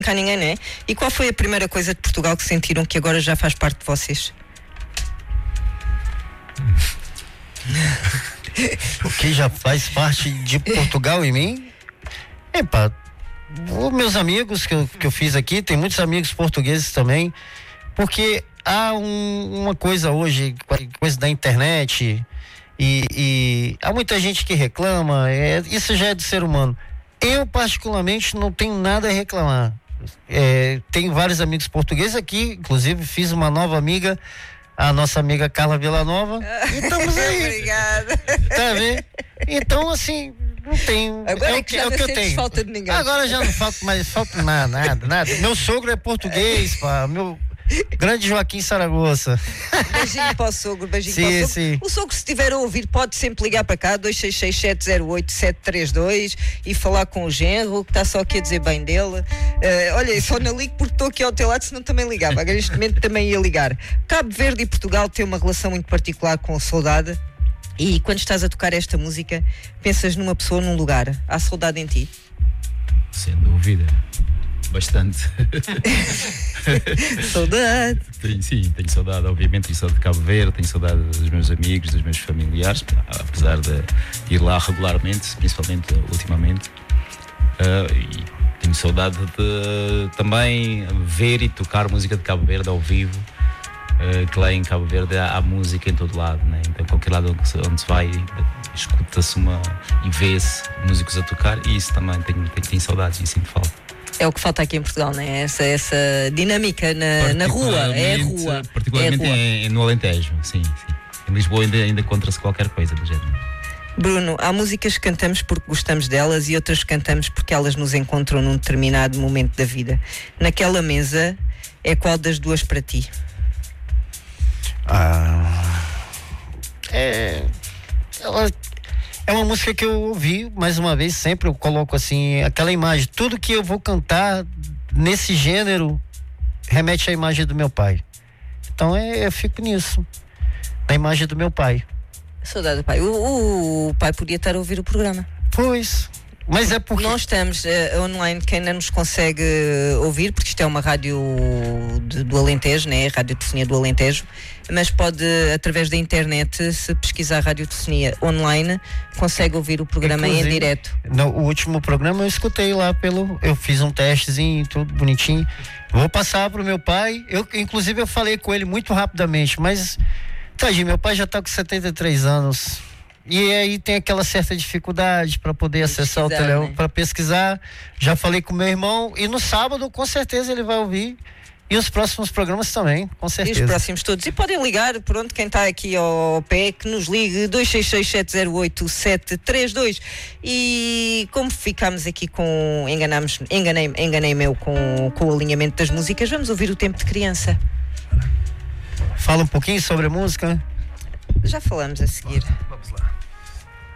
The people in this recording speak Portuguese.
cá ninguém, não é? E qual foi a primeira coisa de Portugal que sentiram que agora já faz parte de vocês? O que já faz parte de Portugal em mim? Epá, os meus amigos que eu fiz aqui, tem muitos amigos portugueses também, porque há uma coisa hoje, coisa da internet, e há muita gente que reclama, isso já é do ser humano. Eu, particularmente, não tenho nada a reclamar. Tenho vários amigos portugueses aqui, inclusive fiz uma nova amiga, a nossa amiga Carla Villanova, e estamos aí. Obrigada. Tá vendo? Então, assim, não tenho. Agora é o que eu tenho. Falta de ninguém. Agora já não falta mais, nada. Meu sogro é português, pá. Meu grande Joaquim Saragossa. Beijinho para o sogro, beijinho Sim, para o sogro. sim. O sogro, se estiver a ouvir, pode sempre ligar para cá, 266-708-732 e falar com o genro, que está só aqui a dizer bem dele. Olha, só não ligo porque estou aqui ao teu lado, senão também ligava. Agora, neste momento, também ia ligar. Cabo Verde e Portugal têm uma relação muito particular com a saudade. E quando estás a tocar esta música, pensas numa pessoa, num lugar. Há saudade em ti? Sem dúvida. Bastante. Saudade. Tenho saudade, obviamente, tenho saudade de Cabo Verde, tenho saudade dos meus amigos, dos meus familiares, apesar de ir lá regularmente, principalmente ultimamente. E tenho saudade de também ver e tocar música de Cabo Verde ao vivo, que lá em Cabo Verde há música em todo lado, né? Então qualquer lado onde se vai, escuta-se e vê-se músicos a tocar, e isso também tenho saudades e sinto falta. É o que falta aqui em Portugal, não é? Essa dinâmica na rua. É a rua. Particularmente no Alentejo, sim. Em Lisboa ainda encontra-se qualquer coisa do género. Bruno, há músicas que cantamos porque gostamos delas e outras que cantamos porque elas nos encontram num determinado momento da vida. Naquela mesa, é qual das duas para ti? É uma música que eu ouvi, mais uma vez, sempre eu coloco assim, aquela imagem, tudo que eu vou cantar nesse gênero remete à imagem do meu pai. Então eu fico nisso, na imagem do meu pai. Saudade do pai. O pai podia estar a ouvir o programa. Pois, mas é porque... Nós estamos online, quem ainda nos consegue ouvir, porque isto é uma rádio do Alentejo, né? Radiotelefonia do Alentejo, mas pode, através da internet, se pesquisar Radiotelefonia online, consegue ouvir o programa em direto. O último programa eu escutei lá eu fiz um testezinho, tudo bonitinho. Vou passar pro meu pai, inclusive eu falei com ele muito rapidamente, mas, tadinho, meu pai já tá com 73 anos. E aí tem aquela certa dificuldade para poder acessar o telefone, né? Para pesquisar. Já falei com meu irmão e no sábado com certeza ele vai ouvir. E os próximos programas também, com certeza. E os próximos todos. E podem ligar, pronto, quem está aqui ao pé, que nos ligue, 266-708-732. E como ficámos aqui enganei-me eu com o alinhamento das músicas, vamos ouvir o Tempo de Criança. Fala um pouquinho sobre a música. Já falamos a seguir. Vamos lá.